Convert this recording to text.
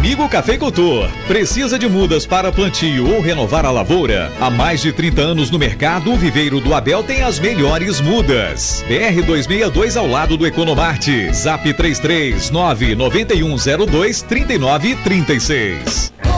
amigo cafeicultor. Precisa de mudas para plantio ou renovar a lavoura? Há mais de 30 anos no mercado, o Viveiro do Abel tem as melhores mudas. BR-262 ao lado do Economarte. Zap 339-9102-3936.